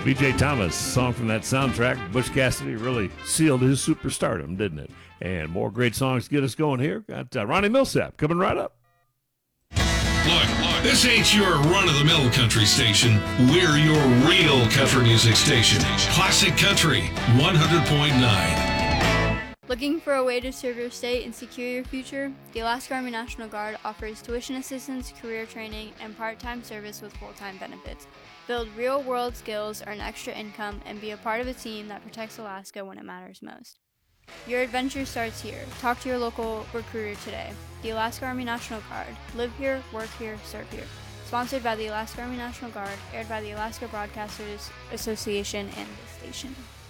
B.J. Thomas, song from that soundtrack. Butch Cassidy really sealed his superstardom, didn't it? And more great songs to get us going here. Got Ronnie Millsap coming right up. Look, this ain't your run-of-the-mill country station. We're your real country music station. Classic Country 100.9. Looking for a way to serve your state and secure your future? The Alaska Army National Guard offers tuition assistance, career training, and part-time service with full-time benefits. Build real-world skills, earn extra income, and be a part of a team that protects Alaska when it matters most. Your adventure starts here. Talk to your local recruiter today. The Alaska Army National Guard. Live here, work here, serve here. Sponsored by the Alaska Army National Guard, aired by the Alaska Broadcasters Association and this station.